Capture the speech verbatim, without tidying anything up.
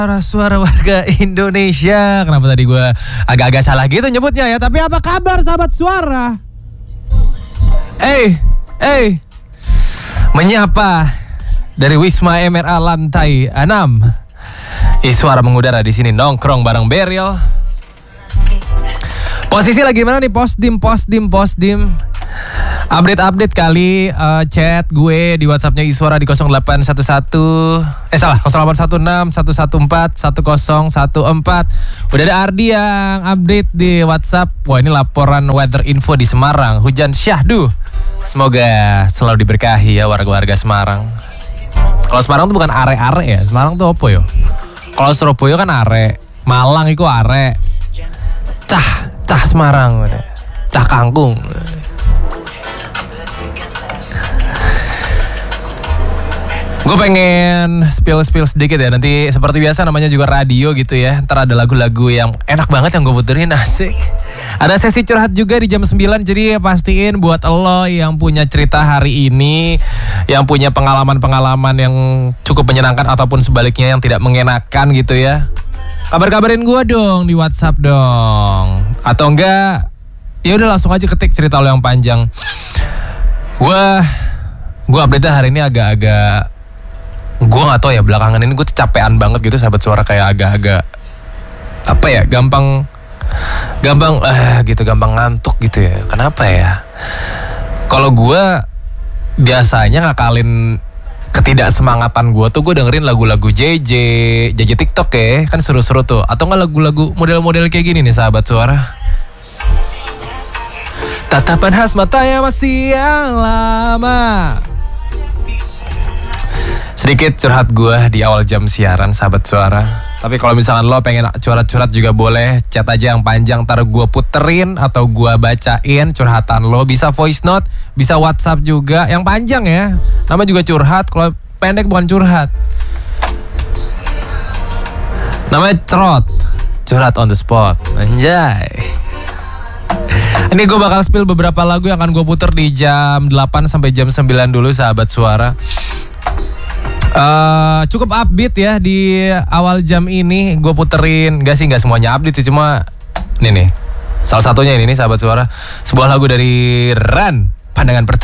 Suara warga Indonesia. Kenapa tadi gue agak-agak salah gitu nyebutnya ya. Tapi apa kabar sahabat suara? Eh, eh, menyapa dari Wisma M R A lantai enam. Iswara mengudara di sini nongkrong bareng Beril. Posisi lagi mana nih? Posdim, posdim, posdim. Update-update kali uh, chat gue di WhatsAppnya Iswara di nol delapan satu satu eh salah nol delapan satu enam satu satu empat satu nol satu empat. Udah ada Ardi yang update di WhatsApp. Wah, ini laporan weather info di Semarang. Hujan syahdu. Semoga selalu diberkahi ya warga-warga Semarang. Kalau Semarang tuh bukan are-are ya. Semarang tuh apa yo? Kalau Surabaya kan are, Malang itu are. Cah, cah Semarang udah. Cah kangkung. Gue pengen spill-spill sedikit ya. Nanti seperti biasa namanya juga radio gitu ya. Ntar ada lagu-lagu yang enak banget yang gue puterin, asik. Ada sesi curhat juga di jam sembilan. Jadi pastiin buat lo yang punya cerita hari ini, yang punya pengalaman-pengalaman yang cukup menyenangkan ataupun sebaliknya yang tidak mengenakan gitu ya, kabar-kabarin gue dong di WhatsApp dong. Atau enggak, ya udah langsung aja ketik cerita lo yang panjang. Gue gue update hari ini agak-agak, gue gak tahu ya, belakangan ini gue capean banget gitu sahabat suara. Kayak agak-agak apa ya, gampang gampang eh gitu, gampang ngantuk gitu ya. Kenapa ya? Kalau gue biasanya ngakalin ketidaksemangatan gue tuh gue dengerin lagu-lagu J J J J TikTok ya, kan seru-seru tuh. Atau nggak lagu-lagu model-model kayak gini nih sahabat suara. Tatapan khas matanya masih yang lama. Sedikit curhat gue di awal jam siaran sahabat suara. Tapi kalau misalnya lo pengen curhat-curhat juga boleh, chat aja yang panjang, ntar gue puterin atau gue bacain curhatan lo. Bisa voice note, bisa WhatsApp juga, yang panjang ya. Nama juga curhat, kalau pendek bukan curhat. Namanya cerot, curhat on the spot. Anjay. Ini gue bakal spill beberapa lagu yang akan gue puter di jam delapan sampai jam sembilan dulu sahabat suara. Uh, cukup upbeat ya di awal jam ini. Gue puterin, gak sih, gak semuanya update sih, cuma ini nih salah satunya ini nih sahabat suara. Sebuah lagu dari Ran, Pandangan Pertama.